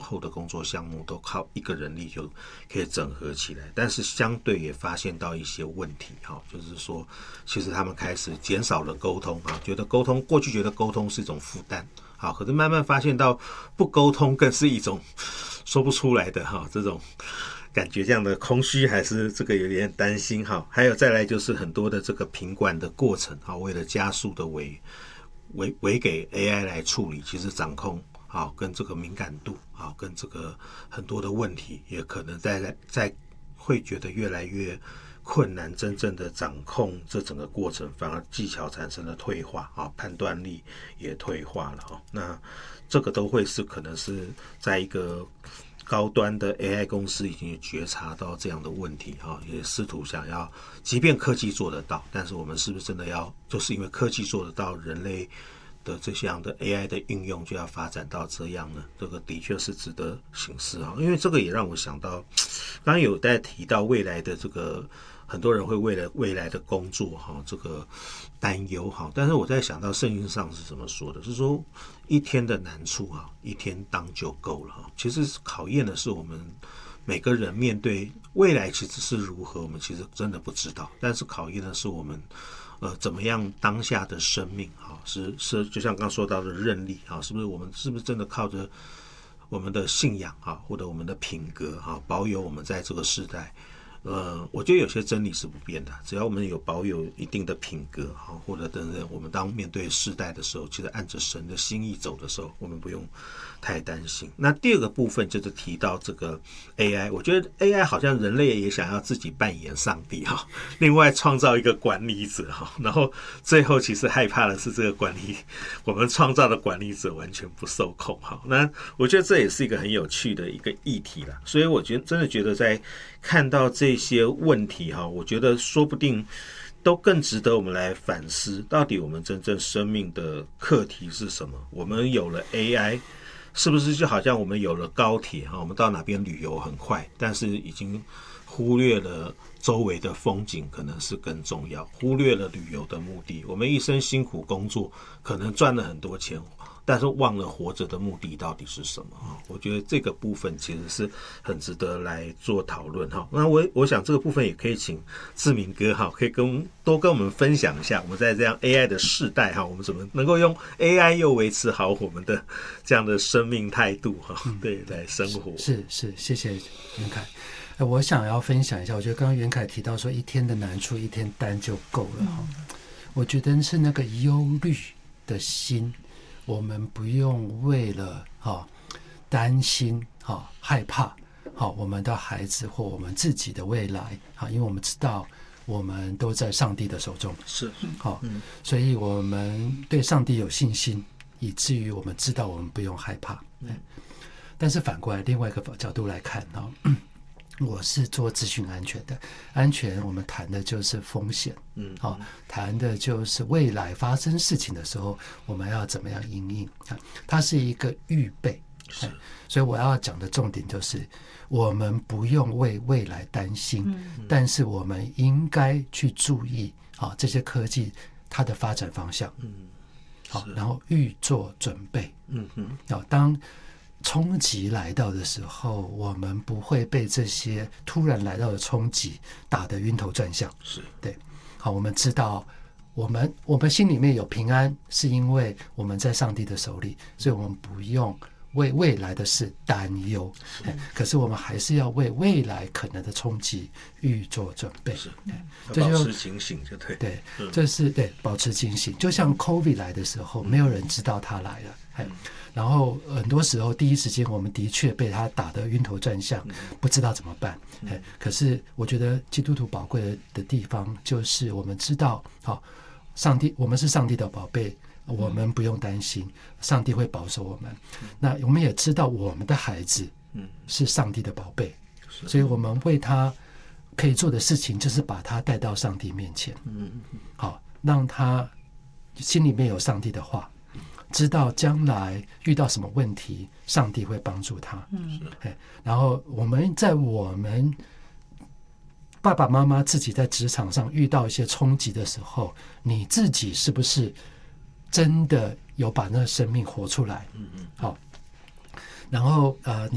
后的工作项目都靠一个人力就可以整合起来，但是相对也发现到一些问题就是说其实他们开始减少了沟通觉得过去觉得沟通是一种负担可是慢慢发现到不沟通更是一种说不出来的这种感觉，这样的空虚还是这个有点担心还有再来就是很多的这个品管的过程为了加速的委给 AI 来处理，其实掌控跟这个敏感度跟这个很多的问题也可能在会觉得越来越困难，真正的掌控这整个过程，反而技巧产生了退化判断力也退化了那这个都会是可能是在一个高端的 AI 公司已经觉察到这样的问题也试图想要，即便科技做得到，但是我们是不是真的要就是因为科技做得到，人类的这样的 AI 的应用就要发展到这样呢？这个的确是值得省思因为这个也让我想到，刚刚有在提到未来的这个很多人会为了未来的工作这个担忧但是我在想到圣经上是怎么说的，是说一天的难处一天当就够了其实考验的是我们每个人面对未来其实是如何，我们其实真的不知道，但是考验的是我们怎么样当下的生命是就像刚刚说到的韧力是不是我们是不是真的靠着我们的信仰或者我们的品格保有我们在这个时代我觉得有些真理是不变的，只要我们有保有一定的品格或者等等，我们当面对世代的时候，其实按着神的心意走的时候，我们不用太担心。那第二个部分就是提到这个 AI， 我觉得 AI 好像人类也想要自己扮演上帝另外创造一个管理者然后最后其实害怕的是这个管理我们创造的管理者完全不受控那我觉得这也是一个很有趣的一个议题啦，所以我真的觉得在看到这些问题我觉得说不定都更值得我们来反思，到底我们真正生命的课题是什么？我们有了 AI， 是不是就好像我们有了高铁我们到哪边旅游很快，但是已经忽略了周围的风景可能是更重要，忽略了旅游的目的。我们一生辛苦工作，可能赚了很多钱，但是忘了活着的目的到底是什么我觉得这个部分其实是很值得来做讨论那我想这个部分也可以请志明哥可以多跟我们分享一下，我们在这样 AI 的世代我们怎么能够用 AI 又维持好我们的这样的生命态度对，来生活。 是，谢谢袁凯。我想要分享一下，我觉得刚刚袁凯提到说一天的难处一天担就够了我觉得是那个忧虑的心，我们不用为了担心害怕我们的孩子或我们自己的未来因为我们知道我们都在上帝的手中， 是所以我们对上帝有信心，以至于我们知道我们不用害怕但是反过来另外一个角度来看我是做资讯安全的，安全我们谈的就是风险谈的就是未来发生事情的时候我们要怎么样因应它是一个预备所以我要讲的重点就是我们不用为未来担心但是我们应该去注意这些科技它的发展方向然后预做准备当冲击来到的时候，我们不会被这些突然来到的冲击打得晕头转向。 是对，好，我们知道我们心里面有平安，是因为我们在上帝的手里，所以我们不用为未来的事担忧。可是我们还是要为未来可能的冲击预做准备。 是，保持警醒就对。 对，这是对保持警醒。就像 COVID 来的时候，没有人知道它来了。然后很多时候第一时间我们的确被他打得晕头转向不知道怎么办可是我觉得基督徒宝贵的地方就是我们知道上帝，我们是上帝的宝贝，我们不用担心上帝会保守我们那我们也知道我们的孩子是上帝的宝贝所以我们为他可以做的事情就是把他带到上帝面前好，让他心里面有上帝的话，知道将来遇到什么问题上帝会帮助他然后我们在我们爸爸妈妈自己在职场上遇到一些冲击的时候，你自己是不是真的有把那个生命活出来好，然后你